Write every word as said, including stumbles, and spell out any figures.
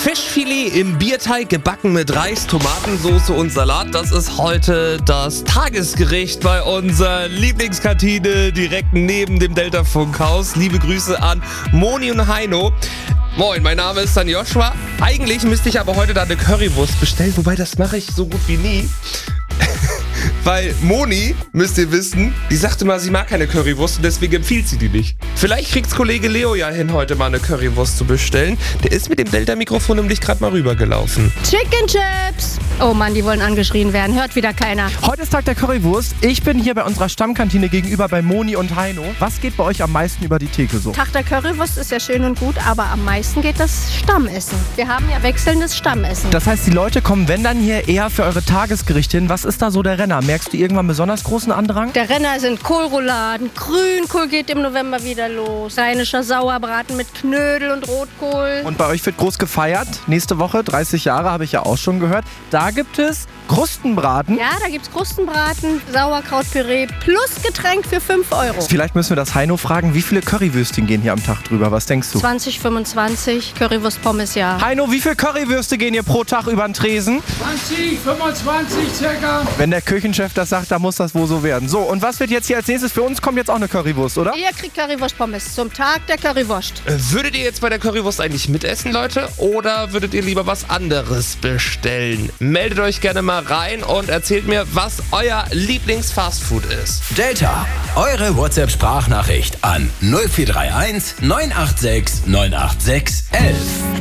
Fischfilet im Bierteig, gebacken mit Reis, Tomatensauce und Salat. Das ist heute das Tagesgericht bei unserer Lieblingskantine direkt neben dem Delta-Funkhaus. Liebe Grüße an Moni und Heino. Moin, mein Name ist dann Joshua. Eigentlich müsste ich aber heute da eine Currywurst bestellen, wobei das mache ich so gut wie nie. Weil Moni, müsst ihr wissen, die sagte mal, sie mag keine Currywurst und deswegen empfiehlt sie die nicht. Vielleicht kriegt's Kollege Leo ja hin, heute mal eine Currywurst zu bestellen. Der ist mit dem Delta-Mikrofon nämlich gerade mal rübergelaufen. Chicken Chips! Oh Mann, die wollen angeschrien werden. Hört wieder keiner. Heute ist Tag der Currywurst. Ich bin hier bei unserer Stammkantine gegenüber bei Moni und Heino. Was geht bei euch am meisten über die Theke so? Tag der Currywurst ist ja schön und gut, aber am meisten geht das Stammessen. Wir haben ja wechselndes Stammessen. Das heißt, die Leute kommen, wenn dann hier, eher für eure Tagesgerichte hin. Was ist da so der Renner? Merkst du irgendwann besonders großen Andrang? Der Renner sind Kohlrouladen. Grünkohl geht im November wieder los. Rheinischer Sauerbraten mit Knödel und Rotkohl. Und bei euch wird groß gefeiert. Nächste Woche, dreißig Jahre, habe ich ja auch schon gehört. Da gibt es Krustenbraten. Ja, da gibt's Krustenbraten, Sauerkrautpüree plus Getränk für fünf Euro. Vielleicht müssen wir das Heino fragen, wie viele Currywürstchen gehen hier am Tag drüber? Was denkst du? zwanzig, fünfundzwanzig, Currywurst Pommes, ja. Heino, wie viele Currywürste gehen hier pro Tag über den Tresen? zwanzig, fünfundzwanzig circa. Wenn der Küchenchef das sagt, dann muss das wohl so werden. So, und was wird jetzt hier als nächstes? Für uns kommt jetzt auch eine Currywurst, oder? Ihr kriegt Currywurst Pommes zum Tag der Currywurst. Äh, Würdet ihr jetzt bei der Currywurst eigentlich mitessen, Leute? Oder würdet ihr lieber was anderes bestellen? Meldet euch gerne mal rein und erzählt mir, was euer Lieblings-Fastfood ist. Delta, eure WhatsApp-Sprachnachricht an null vier drei eins neun acht sechs neun acht sechs eins eins.